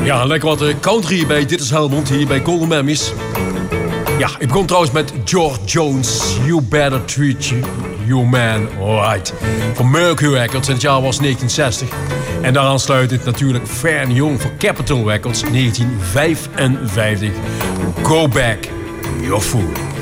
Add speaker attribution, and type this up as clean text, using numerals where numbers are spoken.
Speaker 1: Ja, lekker wat country bij Dit is Helmond, hier bij Golden Memories. Ja, ik begon trouwens met George Jones, You Better Treat You Man Right. Van Mercury Records, en het jaar was 1960. En daaraan sluitend natuurlijk Fern Young voor Capitol Records, 1955. Go Back, You're Fool.